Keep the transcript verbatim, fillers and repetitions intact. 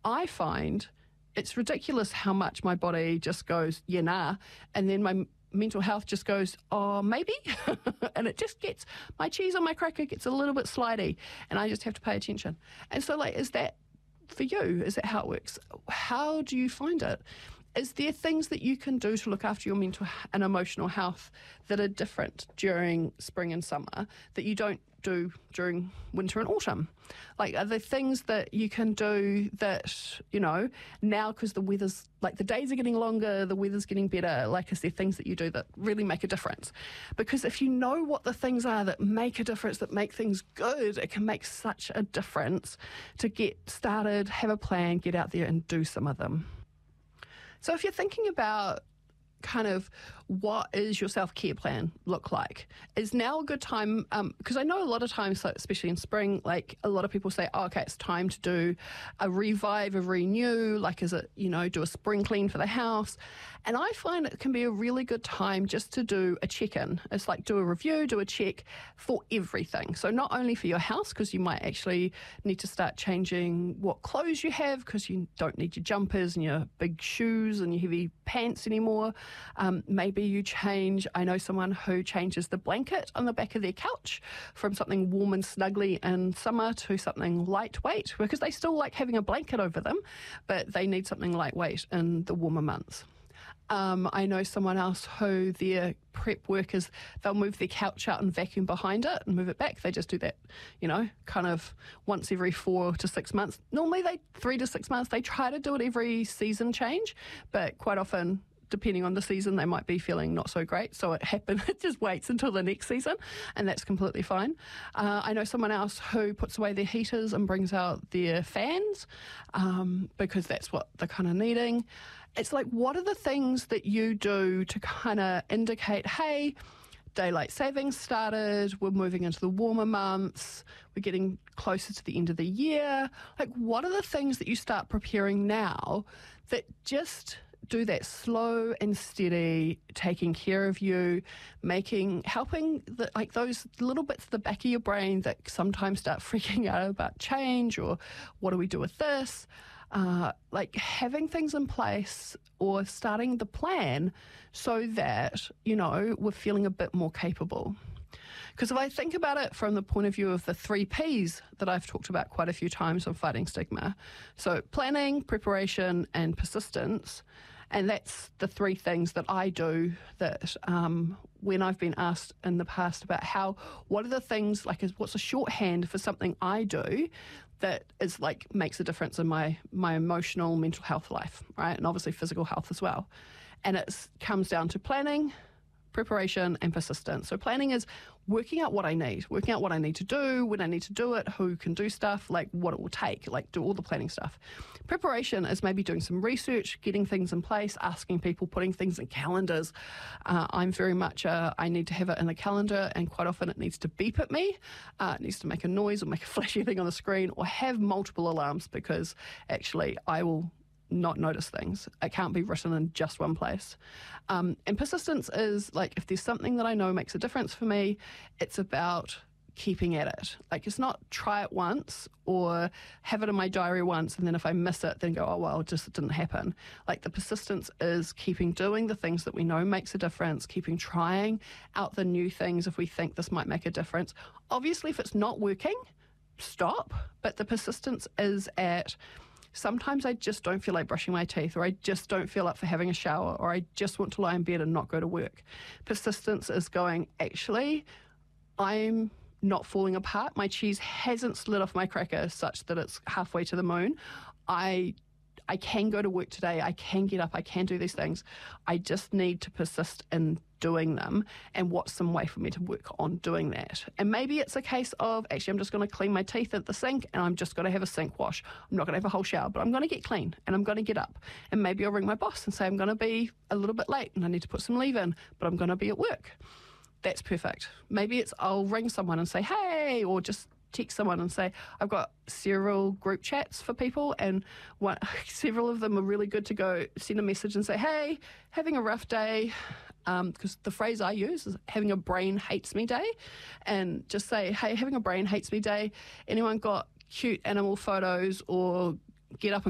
I find it's ridiculous how much my body just goes, yeah, nah, and then my mental health just goes, oh, maybe, and it just gets, my cheese on my cracker gets a little bit slidey, and I just have to pay attention. And so, like, is that for you? Is that how it works? How do you find it? Is there things that you can do to look after your mental and emotional health that are different during spring and summer that you don't do during winter and autumn? Like, are there things that you can do that, you know, now because the weather's, like, the days are getting longer, the weather's getting better, like, is there things that you do that really make a difference? Because if you know what the things are that make a difference, that make things good, it can make such a difference to get started, have a plan, get out there and do some of them. So if you're thinking about kind of what is your self-care plan look like, is now a good time, because um, I know a lot of times, like, especially in spring, like, a lot of people say, oh, okay, it's time to do a revive, a renew, like, is it, you know, do a spring clean for the house. And I find it can be a really good time just to do a check-in. It's like, do a review, do a check for everything. So not only for your house, because you might actually need to start changing what clothes you have, because you don't need your jumpers and your big shoes and your heavy pants anymore. Um, maybe you change, I know someone who changes the blanket on the back of their couch from something warm and snuggly in summer to something lightweight, because they still like having a blanket over them, but they need something lightweight in the warmer months. Um, I know someone else who their prep workers, they'll move their couch out and vacuum behind it and move it back. They just do that, you know, kind of once every four to six months. Normally they, three to six months, they try to do it every season change, but quite often, depending on the season, they might be feeling not so great. So it happens, it just waits until the next season, and that's completely fine. Uh, I know someone else who puts away their heaters and brings out their fans um, because that's what they're kind of needing. It's like, what are the things that you do to kind of indicate, hey, daylight savings started, we're moving into the warmer months, we're getting closer to the end of the year. Like, what are the things that you start preparing now that just do that slow and steady, taking care of you, making, helping, the, like, those little bits at the back of your brain that sometimes start freaking out about change or what do we do with this? Uh, like, having things in place or starting the plan so that, you know, we're feeling a bit more capable. Because if I think about it from the point of view of the three Ps that I've talked about quite a few times on Fighting Stigma, so planning, preparation, and persistence, and that's the three things that I do that um, when I've been asked in the past about how, what are the things, like, is, what's a shorthand for something I do that is, like, makes a difference in my, my emotional, mental health life, right? And obviously physical health as well. And it comes down to planning, preparation, and persistence. So planning is working out what I need, working out what I need to do, when I need to do it, who can do stuff, like what it will take, like do all the planning stuff. Preparation is maybe doing some research, getting things in place, asking people, putting things in calendars. Uh, I'm very much, a, I need to have it in a calendar, and quite often it needs to beep at me. Uh, it needs to make a noise or make a flashy thing on the screen or have multiple alarms, because actually I will not notice things. It can't be written in just one place. Um, and persistence is, like, if there's something that I know makes a difference for me, it's about keeping at it. Like, it's not try it once or have it in my diary once and then if I miss it, then go, oh, well, it just didn't happen. Like, the persistence is keeping doing the things that we know makes a difference, keeping trying out the new things if we think this might make a difference. Obviously, if it's not working, stop. But the persistence is at, sometimes I just don't feel like brushing my teeth, or I just don't feel up for having a shower, or I just want to lie in bed and not go to work. Persistence is going, actually, I'm not falling apart. My cheese hasn't slid off my cracker such that it's halfway to the moon. I I can go to work today. I can get up. I can do these things. I just need to persist in doing them. And what's some way for me to work on doing that? And maybe it's a case of, actually, I'm just going to clean my teeth at the sink and I'm just going to have a sink wash. I'm not going to have a whole shower, but I'm going to get clean and I'm going to get up. And maybe I'll ring my boss and say I'm going to be a little bit late and I need to put some leave in, but I'm going to be at work. That's perfect. Maybe it's I'll ring someone and say, hey, or just text someone and say, I've got several group chats for people, and one, several of them are really good to go send a message and say, hey, having a rough day, because um, the phrase I use is having a brain hates me day, and just say, hey, having a brain hates me day. Anyone got cute animal photos or get up and